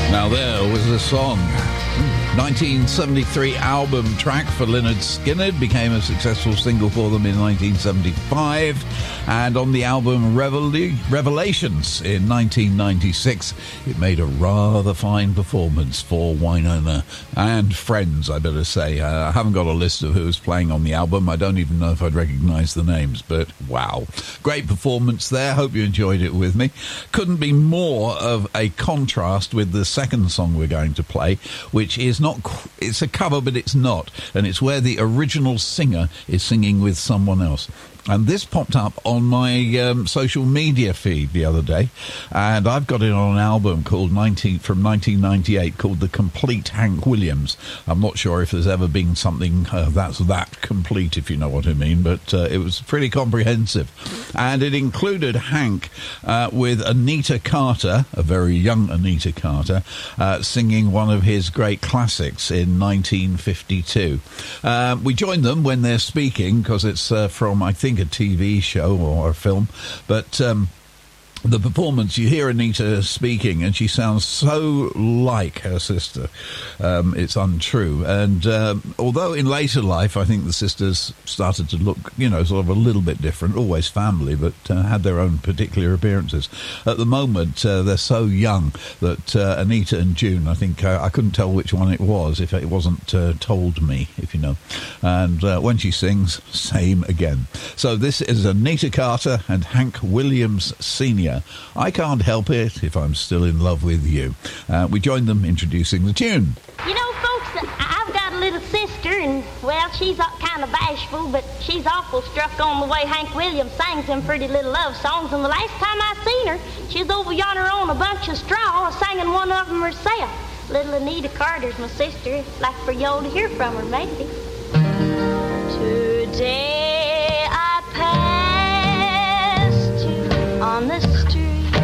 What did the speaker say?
Now there was a song. 1973 album track for Lynyrd Skynyrd, became a successful single for them in 1975, and on the album Revelations in 1996 it made a rather fine performance for Wynonna and friends, I better say. I haven't got a list of who's playing on the album. I don't even know if I'd recognise the names, but wow, great performance there. Hope you enjoyed it with me. Couldn't be more of a contrast with the second song we're going to play, which is it's a cover, but it's not, and it's where the original singer is singing with someone else. And this popped up on my social media feed the other day, and I've got it on an album called from 1998 called The Complete Hank Williams. I'm not sure if there's ever been something that's that complete, if you know what I mean, but it was pretty comprehensive. And it included Hank with Anita Carter, a very young Anita Carter, singing one of his great classics in 1952. We joined them when they're speaking, because it's from, I think, a TV show or a film, but the performance, you hear Anita speaking and she sounds so like her sister. It's untrue. And although in later life I think the sisters started to look, sort of a little bit different, always family, but had their own particular appearances. At the moment, they're so young that Anita and June, I think, I couldn't tell which one it was if it wasn't told me, if you know. And when she sings, same again. So this is Anita Carter and Hank Williams Sr. I Can't Help It If I'm Still in Love with You. We joined them introducing the tune. You know, folks, I've got a little sister, and, well, she's kind of bashful, but she's awful struck on the way Hank Williams sings them pretty little love songs, and the last time I seen her, she was over yonder on a bunch of straw, singing one of them herself. Little Anita Carter's my sister. Like for y'all to hear from her, maybe.